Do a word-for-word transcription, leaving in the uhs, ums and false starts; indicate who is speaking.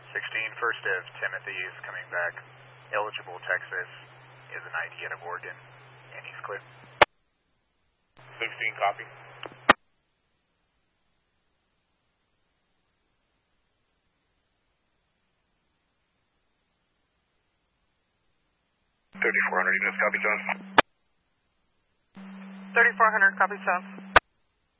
Speaker 1: sixteen, first of Timothy is coming back. Eligible Texas is an I D out of Oregon, and he's clear.
Speaker 2: sixteen, copy.
Speaker 3: thirty-four hundred units, copy, Jones.
Speaker 4: thirty-four hundred, copy, Jones.